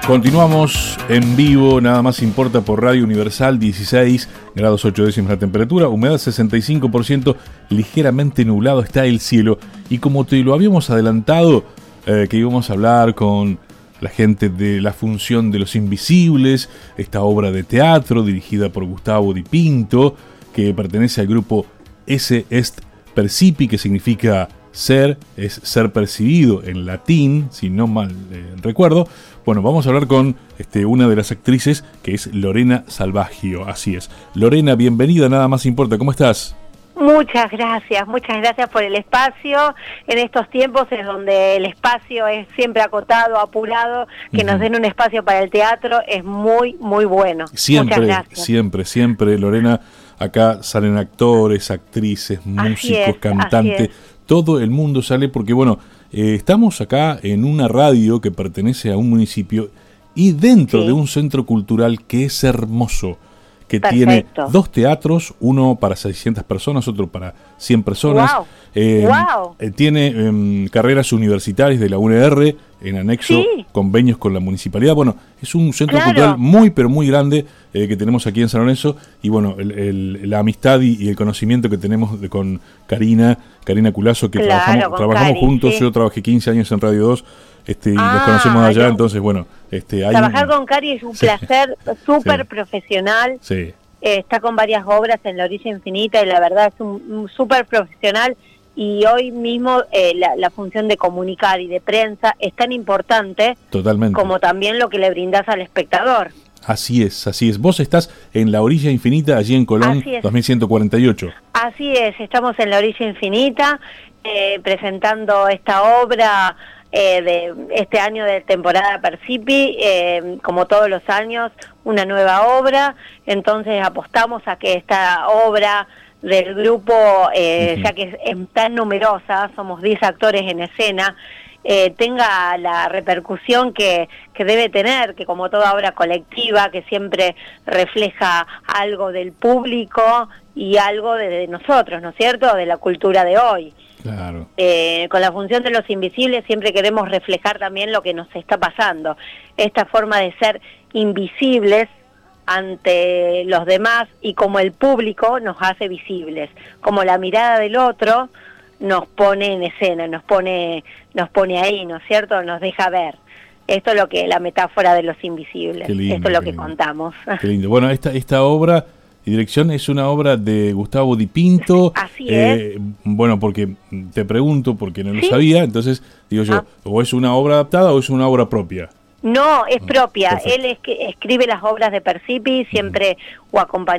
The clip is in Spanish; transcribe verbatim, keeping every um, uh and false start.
Continuamos en vivo, nada más importa por Radio Universal, dieciséis grados ocho décimas la temperatura, humedad sesenta y cinco por ciento, ligeramente nublado está el cielo. Y como te lo habíamos adelantado, eh, que íbamos a hablar con la gente de la función de Los Invisibles, esta obra de teatro dirigida por Gustavo Di Pinto, que pertenece al grupo Esse Est Percipi, que significa ser, es ser percibido en latín, si no mal eh, recuerdo. Bueno, vamos a hablar con este, una de las actrices, que es Lorena Salvaggio, así es. Lorena, bienvenida, nada más importa, ¿cómo estás? Muchas gracias, muchas gracias por el espacio. En estos tiempos es donde el espacio es siempre acotado, apurado, que uh-huh. nos den un espacio para el teatro es muy, muy bueno. Siempre, muchas gracias. siempre, siempre, Lorena, acá salen actores, actrices, músicos, es, cantantes, todo el mundo sale porque, bueno, eh, estamos acá en una radio que pertenece a un municipio y dentro sí. de un centro cultural que es hermoso, que Perfecto. tiene dos teatros, uno para seiscientas personas, otro para cien personas. Wow. Eh, wow. eh, tiene eh, carreras universitarias de la U N R, en anexo sí. convenios con la municipalidad. Bueno, es un centro claro. cultural muy, pero muy grande eh, que tenemos aquí en San Lorenzo. Y bueno, el, el, la amistad y, y el conocimiento que tenemos de, con Karina, Karina Culazo, que claro, trabajamos, trabajamos Cari, juntos. Sí. Yo trabajé quince años en Radio dos. Este, y ah, nos conocemos allá, no. entonces, bueno... Este, hay Trabajar un... con Cari es un sí. placer súper sí. profesional. Sí. Eh, está con varias obras en La Orilla Infinita y la verdad es un, un súper profesional. Y hoy mismo eh, la, la función de comunicar y de prensa es tan importante Totalmente. como también lo que le brindás al espectador. Así es, así es. Vos estás en La Orilla Infinita, allí en Colón, dos mil ciento cuarenta y ocho. Así es, estamos en La Orilla Infinita, eh, presentando esta obra eh, de este año de temporada Percipi, eh, como todos los años, una nueva obra. Entonces apostamos a que esta obra del grupo, eh, uh-huh. ya que es, es tan numerosa, somos diez actores en escena, eh, tenga la repercusión que, que debe tener, que como toda obra colectiva, que siempre refleja algo del público y algo de, de nosotros, ¿no es cierto?, de la cultura de hoy. Claro. Eh, con la función de Los Invisibles siempre queremos reflejar también lo que nos está pasando, esta forma de ser invisibles ante los demás y como el público nos hace visibles, como la mirada del otro nos pone en escena, nos pone nos pone ahí, ¿no es cierto?, nos deja ver. Esto es lo que la metáfora de Los Invisibles, lindo, esto es lo que lindo. contamos. Qué lindo. Bueno, esta esta obra y dirección es una obra de Gustavo Di Pinto. Así eh, es. Bueno, porque te pregunto, porque no lo ¿Sí? sabía, entonces digo yo, ah. o es una obra adaptada o es una obra propia. No, es propia. Perfecto. Él es que escribe las obras de Percipi, siempre uh-huh. o acompaña